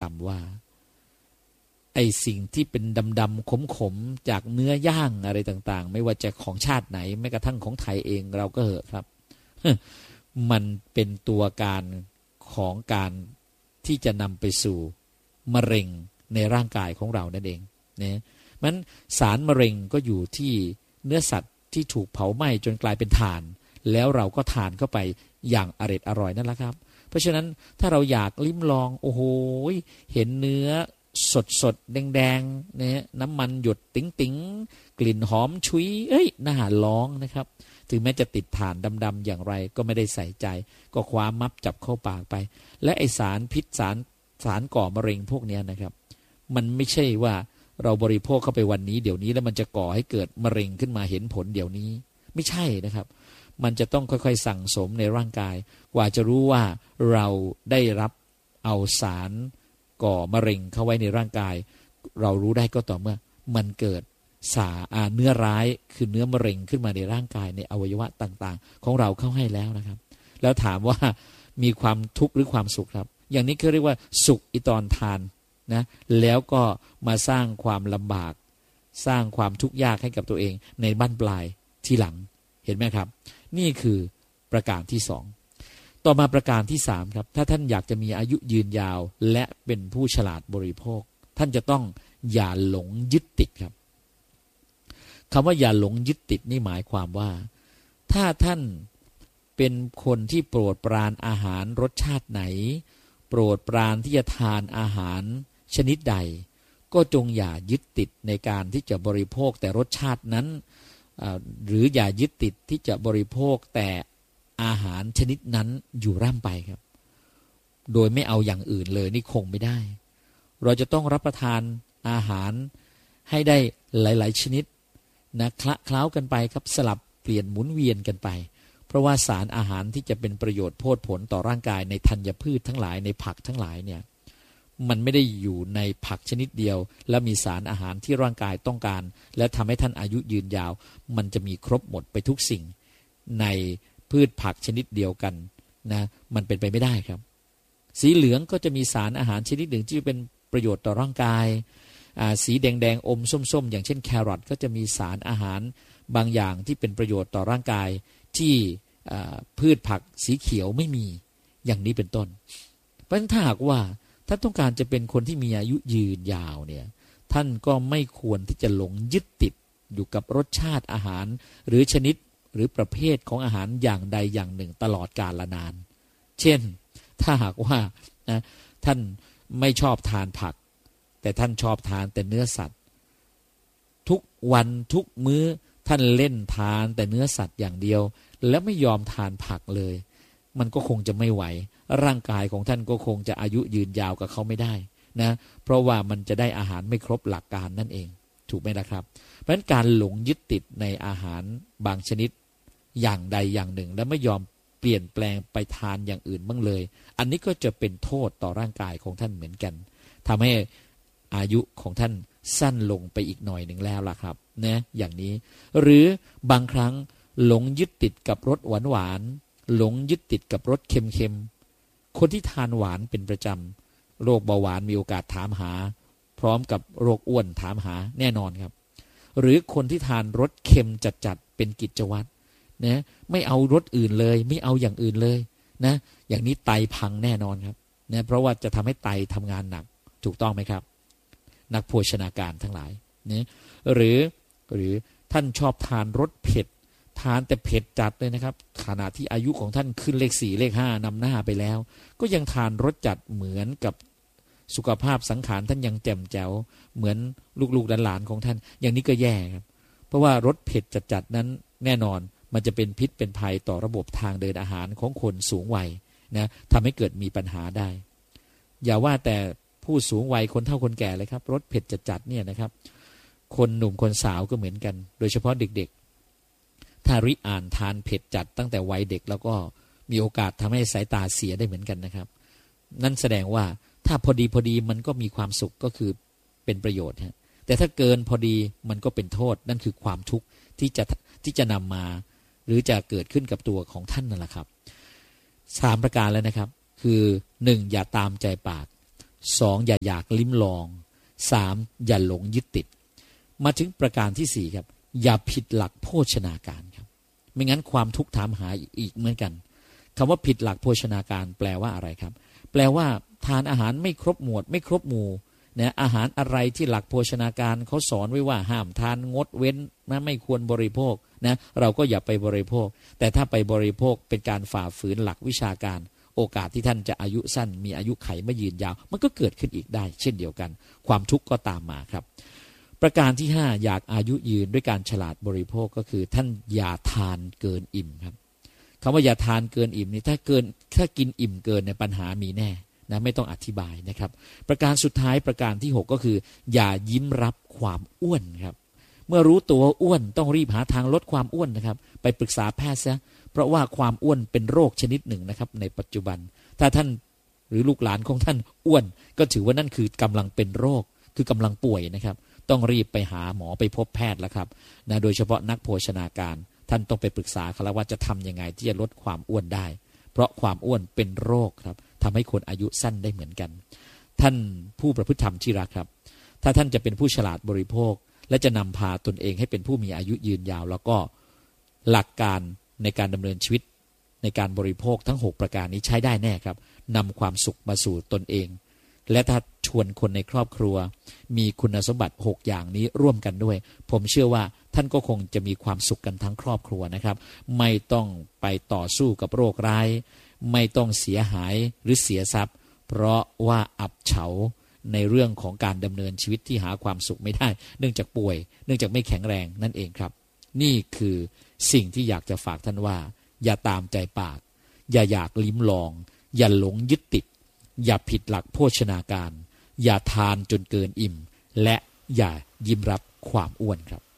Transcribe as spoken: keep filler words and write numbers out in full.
ำว่าไอ้สิ่งที่เป็นดำๆขมๆจากเนื้อย่างอะไรต่างๆไม่ว่าจะของชาติไหนแม้กระทั่งของไทยเองเราก็เหอะครับมันเป็นตัวการของการที่จะนำไปสู่มะเร็งในร่างกายของเรานั่นเองนะมันสารมะเร็งก็อยู่ที่เนื้อสัตว์ที่ถูกเผาไหม้จนกลายเป็นถ่านแล้วเราก็ทานเข้าไปอย่างอร่อยอร่อยนั่นแหละครับเพราะฉะนั้นถ้าเราอยากลิ้มลองโอ้โหเห็นเนื้อสดสดแดงแดงเนี่ยน้ำมันหยดติ๋งติ๋งกลิ่นหอมชุยเอ้ยน่าร้องนะครับถึงแม้จะติดถ่านดำๆอย่างไรก็ไม่ได้ใส่ใจก็คว้ามับจับเข้าปากไปและไอสารพิษสารสารก่อมะเร็งพวกนี้นะครับมันไม่ใช่ว่าเราบริโภคเข้าไปวันนี้เดี๋ยวนี้แล้วมันจะก่อให้เกิดมะเร็งขึ้นมาเห็นผลเดี๋ยวนี้ไม่ใช่นะครับมันจะต้องค่อยๆสั่งสมในร่างกายกว่าจะรู้ว่าเราได้รับเอาสารก่อมะเร็งเข้าไว้ในร่างกายเรารู้ได้ก็ต่อเมื่อมันเกิดสาเนื้อร้ายคือเนื้อมะเร็งขึ้นมาในร่างกายในอวัยวะต่างๆของเราเข้าให้แล้วนะครับแล้วถามว่ามีความทุกข์หรือความสุขครับอย่างนี้เขาเรียกว่าสุขอีตอนทานนะแล้วก็มาสร้างความลำบากสร้างความทุกข์ยากให้กับตัวเองในบั้นปลายทีหลังเห็นไหมครับนี่คือประการที่สองต่อมาประการที่สามครับถ้าท่านอยากจะมีอายุยืนยาวและเป็นผู้ฉลาดบริโภคท่านจะต้องอย่าหลงยึดติดครับคำว่าอย่าหลงยึดติดนี่หมายความว่าถ้าท่านเป็นคนที่โปรดปรานอาหารรสชาติไหนโปรดปรานที่จะทานอาหารชนิดใดก็จงอย่ายึดติดในการที่จะบริโภคแต่รสชาตินั้นหรืออย่ายึดติดที่จะบริโภคแต่อาหารชนิดนั้นอยู่ร่ำไปครับโดยไม่เอาอย่างอื่นเลยนี่คงไม่ได้เราจะต้องรับประทานอาหารให้ได้หลายๆชนิดนะคละเคล้ากันไปครับสลับเปลี่ยนหมุนเวียนกันไปเพราะว่าสารอาหารที่จะเป็นประโยชน์โพดผลต่อร่างกายในธัญพืชทั้งหลายในผักทั้งหลายเนี่ยมันไม่ได้อยู่ในผักชนิดเดียวและมีสารอาหารที่ร่างกายต้องการและทำให้ท่านอายุยืนยาวมันจะมีครบหมดไปทุกสิ่งในพืชผักชนิดเดียวกันนะมันเป็นไปไม่ได้ครับสีเหลืองก็จะมีสารอาหารชนิดหนึ่งที่เป็นประโยชน์ต่อร่างกายสีแดงๆอมส้มๆอย่างเช่นแครอทก็จะมีสารอาหารบางอย่างที่เป็นประโยชน์ต่อร่างกายที่พืชผักสีเขียวไม่มีอย่างนี้เป็นต้นเพราะฉะนั้นถ้าหากว่าท่านต้องการจะเป็นคนที่มีอายุยืนยาวเนี่ยท่านก็ไม่ควรที่จะหลงยึดติดอยู่กับรสชาติอาหารหรือชนิดหรือประเภทของอาหารอย่างใดอย่างหนึ่งตลอดกาลนานเช่นถ้าหากว่านะท่านไม่ชอบทานผักแต่ท่านชอบทานแต่เนื้อสัตว์ทุกวันทุกมื้อท่านเล่นทานแต่เนื้อสัตว์อย่างเดียวแล้วไม่ยอมทานผักเลยมันก็คงจะไม่ไหวร่างกายของท่านก็คงจะอายุยืนยาวกับเขาไม่ได้นะเพราะว่ามันจะได้อาหารไม่ครบหลักการนั่นเองถูกไหมล่ะครับเพราะฉะนั้นการหลงยึดติดในอาหารบางชนิดอย่างใดอย่างหนึ่งแล้วไม่ยอมเปลี่ยนแปลงไปทานอย่างอื่นบ้างเลยอันนี้ก็จะเป็นโทษต่อร่างกายของท่านเหมือนกันทำให้อายุของท่านสั้นลงไปอีกหน่อยหนึ่งแล้วล่ะครับนะอย่างนี้หรือบางครั้งหลงยึดติดกับรสหวานหวานหลงยึดติดกับรสเค็มๆคนที่ทานหวานเป็นประจำโรคเบาหวานมีโอกาสถามหาพร้อมกับโรคอ้วนถามหาแน่นอนครับหรือคนที่ทานรสเค็มจัดๆเป็นกิจวัตรนะไม่เอารสอื่นเลยไม่เอาอย่างอื่นเลยนะอย่างนี้ไตพังแน่นอนครับนะเพราะว่าจะทำให้ไตทำงานหนักถูกต้องไหมครับนักโภชนาการทั้งหลายนะหรือหรือท่านชอบทานรสเผ็ดทานแต่เผ็ดจัดเลยนะครับขณะที่อายุของท่านขึ้นเลขสี่เลขห้านำหน้าไปแล้วก็ยังทานรสจัดเหมือนกับสุขภาพสังขารท่านยังแจ่มแจ๋วเหมือนลูกๆหลานๆของท่านอย่างนี้ก็แย่ครับเพราะว่ารสเผ็ดจัดๆนั้นแน่นอนมันจะเป็นพิษเป็นภัยต่อระบบทางเดินอาหารของคนสูงวัยนะทำให้เกิดมีปัญหาได้อย่าว่าแต่ผู้สูงวัยคนเฒ่าคนแก่เลยครับรสเผ็ดจัดๆเนี่ยนะครับคนหนุ่มคนสาวก็เหมือนกันโดยเฉพาะเด็กๆถ้าริอ่านทานเผ็ดจัดตั้งแต่วัยเด็กแล้วก็มีโอกาสทำให้สายตาเสียได้เหมือนกันนะครับนั่นแสดงว่าถ้าพอดีพอดีมันก็มีความสุขก็คือเป็นประโยชน์ฮะแต่ถ้าเกินพอดีมันก็เป็นโทษนั่นคือความทุกข์ที่จะที่จะนำมาหรือจะเกิดขึ้นกับตัวของท่านนั่นแหละครับสามประการแล้วนะครับคือหนึ่งอย่าตามใจปากสองอย่าอยากลิ้มลองสามอย่าหลงยึดติดมาถึงประการที่สี่ครับอย่าผิดหลักโภชนาการครับไม่งั้นความทุกข์ถามหาอีกเหมือนกันคำว่าผิดหลักโภชนาการแปลว่าอะไรครับแปลว่าทานอาหารไม่ครบหมวดไม่ครบหมู่นะอาหารอะไรที่หลักโภชนาการเขาสอนไว้ว่าห้ามทานงดเว้นนะไม่ควรบริโภคนะเราก็อย่าไปบริโภคแต่ถ้าไปบริโภคเป็นการฝ่าฝืนหลักวิชาการโอกาสที่ท่านจะอายุสั้นมีอายุไขไม่ยืนยาวมันก็เกิดขึ้นอีกได้เช่นเดียวกันความทุกข์ก็ตามมาครับประการที่ห้าอยากอายุยืนด้วยการฉลาดบริโภคก็คือท่านอย่าทานเกินอิ่มครับคำว่าอย่าทานเกินอิ่มนี่ถ้าเกินถ้ากินอิ่มเกินในปัญหามีแน่นะไม่ต้องอธิบายนะครับประการสุดท้ายประการที่หกก็คืออย่ายิ้มรับความอ้วนครับเมื่อรู้ตัวอ้วนต้องรีบหาทางลดความอ้วนนะครับไปปรึกษาแพทย์ซะเพราะว่าความอ้วนเป็นโรคชนิดหนึ่งนะครับในปัจจุบันถ้าท่านหรือลูกหลานของท่านอ้วนก็ถือว่านั่นคือกำลังเป็นโรคคือกำลังป่วยนะครับต้องรีบไปหาหมอไปพบแพทย์แล้วครับนะโดยเฉพาะนักโภชนาการท่านต้องไปปรึกษาเขาแล้วว่าจะทำยังไงที่จะลดความอ้วนได้เพราะความอ้วนเป็นโรคครับทำให้คนอายุสั้นได้เหมือนกันท่านผู้ประพฤติธรรมที่รักครับถ้าท่านจะเป็นผู้ฉลาดบริโภคและจะนำพาตนเองให้เป็นผู้มีอายุยืนยาวแล้วก็หลักการในการดำเนินชีวิตในการบริโภคทั้งหกประการนี้ใช้ได้แน่ครับนำความสุขมาสู่ตนเองและถ้าชวนคนในครอบครัวมีคุณสมบัติหกอย่างนี้ร่วมกันด้วยผมเชื่อว่าท่านก็คงจะมีความสุขกันทั้งครอบครัวนะครับไม่ต้องไปต่อสู้กับโรคร้ายไม่ต้องเสียหายหรือเสียทรัพย์เพราะว่าอับเฉาในเรื่องของการดำเนินชีวิตที่หาความสุขไม่ได้เนื่องจากป่วยเนื่องจากไม่แข็งแรงนั่นเองครับนี่คือสิ่งที่อยากจะฝากท่านว่าอย่าตามใจปากอย่าอยากลิ้มลองอย่าหลงยึดติดอย่าผิดหลักโภชนาการอย่าทานจนเกินอิ่มและอย่ายิ้มรับความอ้วนครับ